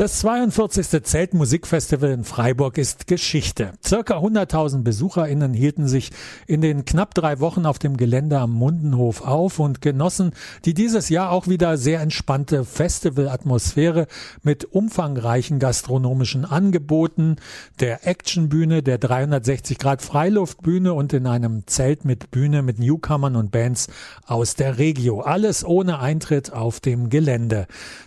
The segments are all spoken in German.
Das 42. Zeltmusikfestival in Freiburg ist Geschichte. Circa 100.000 BesucherInnen hielten sich in den knapp 3 Wochen auf dem Gelände am Mundenhof auf und genossen die dieses Jahr auch wieder sehr entspannte Festivalatmosphäre mit umfangreichen gastronomischen Angeboten, der Actionbühne, der 360-Grad-Freiluftbühne und in einem Zelt mit Bühne mit Newcomern und Bands aus der Regio. Alles ohne Eintritt auf dem Gelände.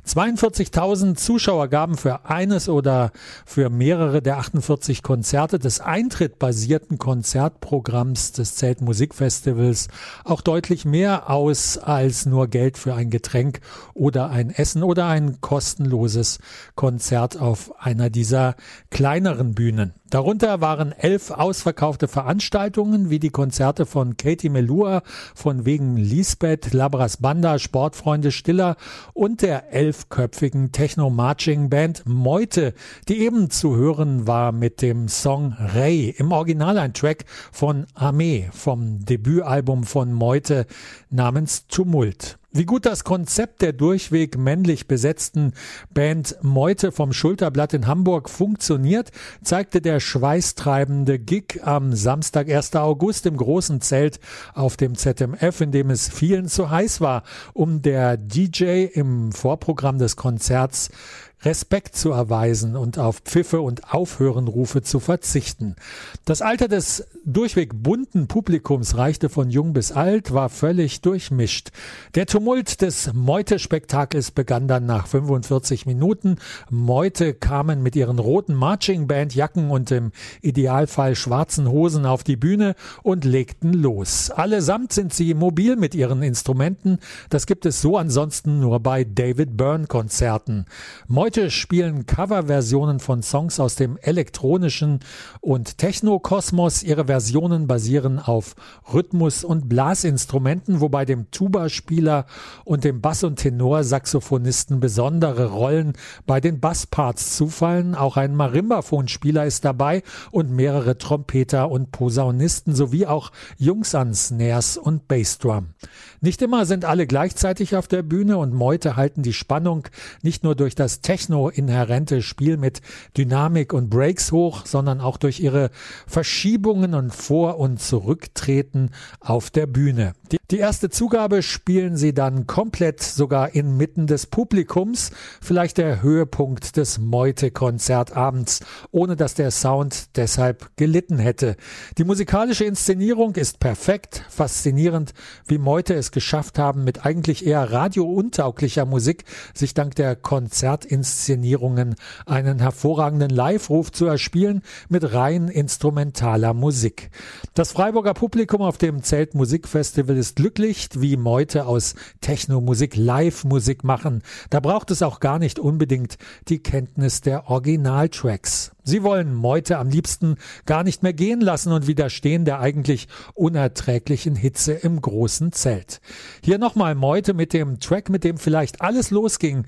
42.000 Zuschauer gaben für eines oder für mehrere der 48 Konzerte des eintrittbasierten Konzertprogramms des Zeltmusikfestivals auch deutlich mehr aus als nur Geld für ein Getränk oder ein Essen oder ein kostenloses Konzert auf einer dieser kleineren Bühnen. Darunter waren 11 ausverkaufte Veranstaltungen, wie die Konzerte von Katie Melua, von wegen Lisbeth, Labras Banda, Sportfreunde Stiller und der 11-köpfigen Techno-Marching-Band Meute, die eben zu hören war mit dem Song Rey, im Original ein Track von Armee vom Debütalbum von Meute namens Tumult. Wie gut das Konzept der durchweg männlich besetzten Band Meute vom Schulterblatt in Hamburg funktioniert, zeigte der schweißtreibende Gig am Samstag, 1. August im großen Zelt auf dem ZMF, in dem es vielen zu heiß war, um der DJ im Vorprogramm des Konzerts Respekt zu erweisen und auf Pfiffe und Aufhörenrufe zu verzichten. Das Alter des durchweg bunten Publikums reichte von jung bis alt, war völlig durchmischt. Der Tumult des Meute-Spektakels begann dann nach 45 Minuten. Meute kamen mit ihren roten Marching-Band-Jacken und im Idealfall schwarzen Hosen auf die Bühne und legten los. Allesamt sind sie mobil mit ihren Instrumenten. Das gibt es so ansonsten nur bei David Byrne-Konzerten. Meute spielen Coverversionen von Songs aus dem elektronischen und Techno-Kosmos. Ihre Versionen basieren auf Rhythmus- und Blasinstrumenten, wobei dem Tuba-Spieler und dem Bass- und Tenorsaxophonisten besondere Rollen bei den Bassparts zufallen. Auch ein Marimbaphonspieler ist dabei und mehrere Trompeter und Posaunisten sowie auch Jungs an Snares und Bassdrum. Nicht immer sind alle gleichzeitig auf der Bühne und Meute halten die Spannung nicht nur durch das techno-inhärente Spiel mit Dynamik und Breaks hoch, sondern auch durch ihre Verschiebungen und Vor- und Zurücktreten auf der Bühne. Die erste Zugabe spielen sie dann komplett, sogar inmitten des Publikums, vielleicht der Höhepunkt des Meute-Konzertabends, ohne dass der Sound deshalb gelitten hätte. Die musikalische Inszenierung ist perfekt, faszinierend, wie Meute es geschafft haben, mit eigentlich eher radiountauglicher Musik sich dank der Konzertinszenierungen einen hervorragenden Live-Ruf zu erspielen mit rein instrumentaler Musik. Das Freiburger Publikum auf dem Zeltmusikfestival ist glücklich, wie Meute aus Techno-Musik Live-Musik machen. Da braucht es auch gar nicht unbedingt die Kenntnis der Originaltracks. Sie wollen Meute am liebsten gar nicht mehr gehen lassen und widerstehen der eigentlich unerträglichen Hitze im großen Zelt. Hier nochmal Meute mit dem Track, mit dem vielleicht alles losging,